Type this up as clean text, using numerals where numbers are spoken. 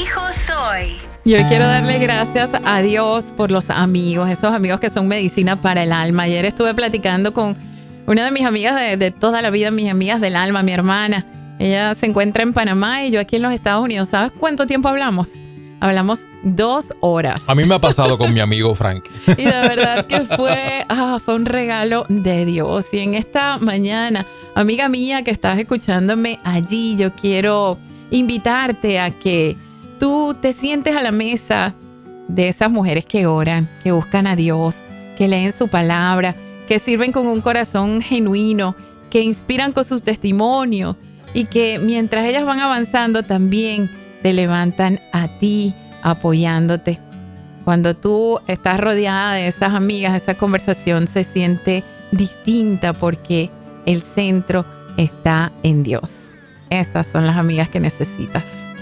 hijos hoy. Yo quiero darle gracias a Dios por los amigos, esos amigos que son medicina para el alma. Ayer estuve platicando con una de mis amigas de toda la vida, mis amigas del alma, mi hermana. Ella se encuentra en Panamá y yo aquí en los Estados Unidos. ¿Sabes cuánto tiempo hablamos? Hablamos 2 horas. A mí me ha pasado con mi amigo Frank. Y de verdad que fue un regalo de Dios. Y en esta mañana, amiga mía que estás escuchándome allí, yo quiero invitarte a que tú te sientes a la mesa de esas mujeres que oran, que buscan a Dios, que leen su palabra, que sirven con un corazón genuino, que inspiran con sus testimonios y que mientras ellas van avanzando también te levantan a ti apoyándote. Cuando tú estás rodeada de esas amigas, esa conversación se siente distinta porque el centro está en Dios. Esas son las amigas que necesitas.